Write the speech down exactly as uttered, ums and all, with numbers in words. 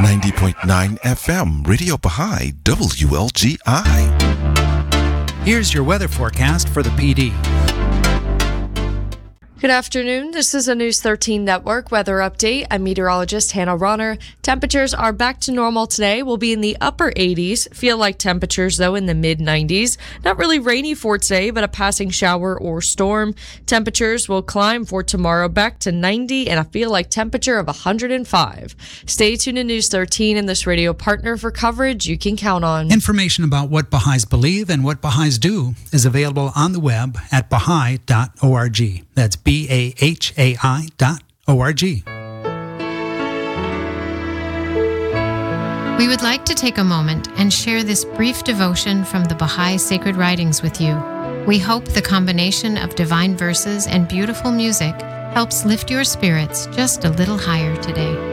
ninety point nine F M, Radio Baha'i, W L G I. Here's your weather forecast for the P D. Good afternoon. This is a News thirteen Network weather update. I'm meteorologist Hannah Ronner. Temperatures are back to normal today. We'll be in the upper eighties. Feel like temperatures, though, in the mid nineties. Not really rainy for today, but a passing shower or storm. Temperatures will climb for tomorrow back to ninety and a feel like temperature of one hundred five. Stay tuned to News thirteen and this radio partner for coverage you can count on. Information about what Baha'is believe and what Baha'is do is available on the web at baha'i dot org. That's B A H A I dot O R G. We would like to take a moment and share this brief devotion from the Baha'i Sacred Writings with you. We hope the combination of divine verses and beautiful music helps lift your spirits just a little higher today.